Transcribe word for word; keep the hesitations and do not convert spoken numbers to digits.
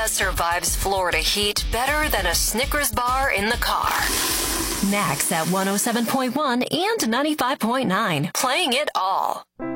survives Florida heat better than a Snickers bar in the car. Max at one oh seven point one and ninety-five point nine. Playing it all.